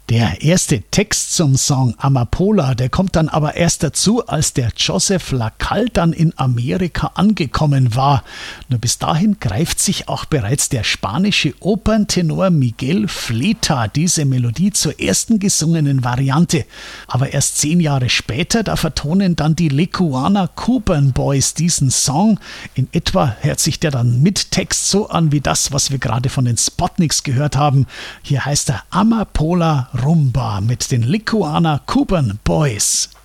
Der erste Text zum Song Amapola, der kommt dann aber erst dazu, als der Joseph LaCalle dann in Amerika angekommen war. Nur bis dahin greift sich auch bereits der spanische Operntenor Miguel Fleta diese Melodie zur ersten gesungenen Variante. Aber erst 10 Jahre später, da vertonen dann die Lekuona Cuban Boys diesen Song. In etwa hört sich der dann mit Text so an wie das, was wir gerade von den Spotniks gehört haben. Hier heißt er Amapola Rumba mit den Lekuona Cuban Boys.